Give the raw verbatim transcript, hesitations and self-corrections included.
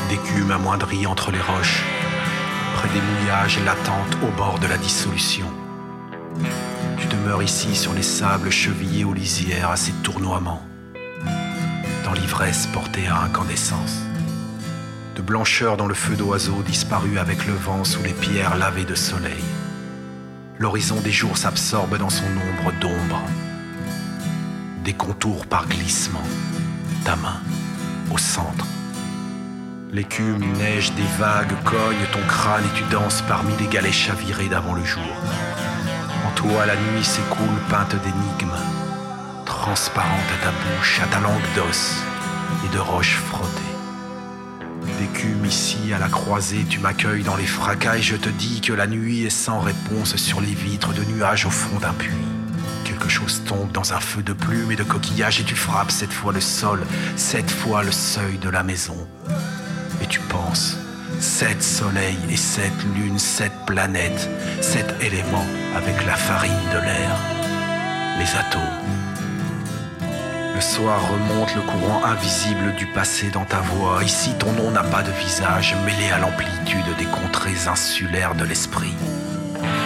d'écume amoindrie entre les roches, près des mouillages latentes au bord de la dissolution. Tu demeures ici sur les sables chevillés aux lisières à ces tournoiements, dans l'ivresse portée à incandescence, de blancheur dans le feu d'oiseau disparu avec le vent sous les pierres lavées de soleil. L'horizon des jours s'absorbe dans son ombre d'ombre, des contours par glissement, ta main au centre. L'écume, neige des vagues cogne ton crâne et tu danses parmi les galets chavirés d'avant le jour. En toi, la nuit s'écoule peinte d'énigmes, transparente à ta bouche, à ta langue d'os et de roches frottées. D'écume ici, à la croisée, tu m'accueilles dans les fracas et je te dis que la nuit est sans réponse sur les vitres de nuages au fond d'un puits. Quelque chose tombe dans un feu de plumes et de coquillages et tu frappes cette fois le sol, cette fois le seuil de la maison. Et tu penses, sept soleils et sept lunes, sept planètes, sept éléments avec la farine de l'air, les atomes. Le soir remonte le courant invisible du passé dans ta voix. Ici, ton nom n'a pas de visage, mêlé à l'amplitude des contrées insulaires de l'esprit.